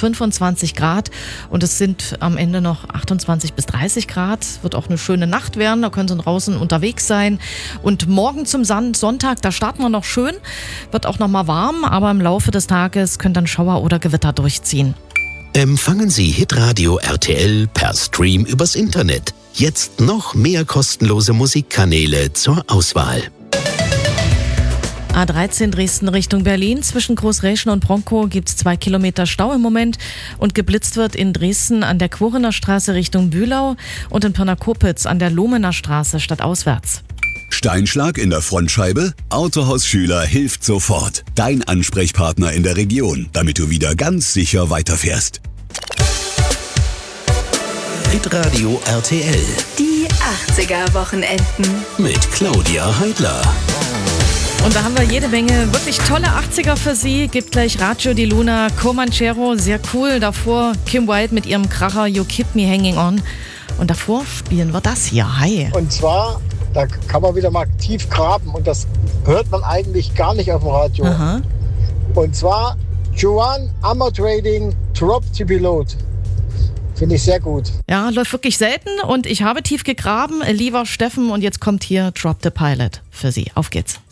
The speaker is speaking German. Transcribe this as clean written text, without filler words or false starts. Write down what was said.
25 Grad und es sind am Ende noch 28 bis 30 Grad. Wird auch eine schöne Nacht werden, da können Sie draußen unterwegs sein. Und morgen zum Sonntag, da starten wir noch schön, wird auch noch mal warm, aber im Laufe des Tages können dann Schauer oder Gewitter durchziehen. Empfangen Sie Hitradio RTL per Stream übers Internet. Jetzt noch mehr kostenlose Musikkanäle zur Auswahl. A13 Dresden Richtung Berlin. Zwischen Großräschen und Bronkow gibt es 2 Kilometer Stau im Moment. Und geblitzt wird in Dresden an der Quorener Straße Richtung Bühlau und in Pirna-Kopitz an der Lohmener Straße stadtauswärts. Steinschlag in der Frontscheibe? Autohaus Schüler hilft sofort. Dein Ansprechpartner in der Region, damit du wieder ganz sicher weiterfährst. Hitradio RTL. Die 80er-Wochenenden. Mit Claudia Heidler. Und da haben wir jede Menge wirklich tolle 80er für Sie. Gibt gleich Raggio di Luna, Comanchero, sehr cool. Davor Kim Wilde mit ihrem Kracher You Keep Me Hanging On. Und davor spielen wir das hier. Hi. Und zwar, da kann man wieder mal tief graben und das hört man eigentlich gar nicht auf dem Radio. Aha. Und zwar Joanne Armour Trading Drop the Pilot. Finde ich sehr gut. Ja, läuft wirklich selten und ich habe tief gegraben. Lieber Steffen, und jetzt kommt hier Drop the Pilot für Sie. Auf geht's.